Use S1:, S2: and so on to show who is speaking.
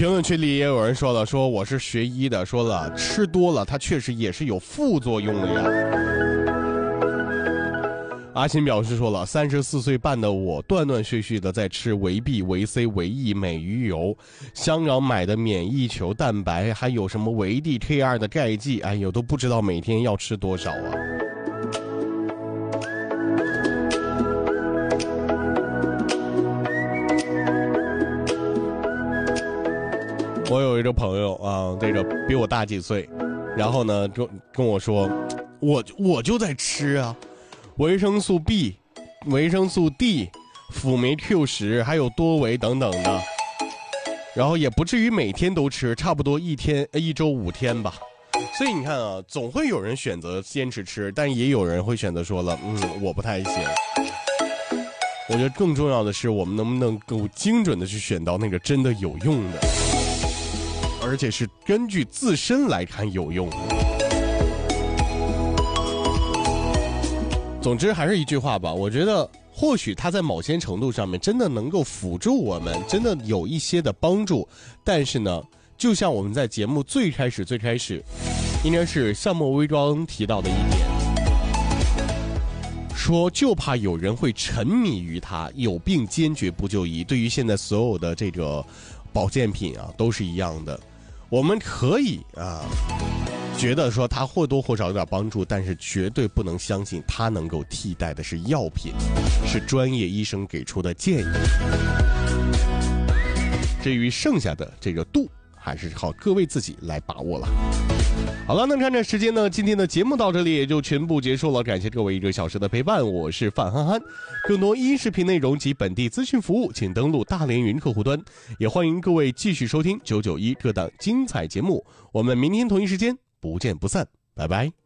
S1: 评论区里也有人说了，说我是学医的，说了吃多了它确实也是有副作用的呀。阿新表示说了，34岁半的我断断续续的在吃维 B、维 C、维 E、镁鱼油，香港买的免疫球蛋白，还有什么维 D、K2的钙剂，哎呦都不知道每天要吃多少啊。我有一个朋友啊，这个比我大几岁，然后呢跟我说，我就在吃啊。维生素 B、维生素 D、辅酶 Q10，还有多维等等的，然后也不至于每天都吃，差不多一周5天吧。所以你看啊，总会有人选择坚持吃，但也有人会选择说了，我不太行。我觉得更重要的是，我们能不能够精准的去选到那个真的有用的，而且是根据自身来看有用的。总之还是一句话吧，我觉得或许它在某些程度上面真的能够辅助我们，真的有一些的帮助。但是呢，就像我们在节目最开始应该是夏末微庄提到的一点，说就怕有人会沉迷于它，有病坚决不就医。对于现在所有的这个保健品啊都是一样的，我们可以觉得说它或多或少有点帮助，但是绝对不能相信它能够替代的是药品，是专业医生给出的建议。至于剩下的这个度，还是靠各位自己来把握了。好了，那看着时间呢，今天的节目到这里也就全部结束了。感谢各位1个小时的陪伴，我是范憨憨。更多音视频内容及本地资讯服务，请登录大连云客户端。也欢迎各位继续收听991各档精彩节目。我们明天同一时间不见不散，拜拜。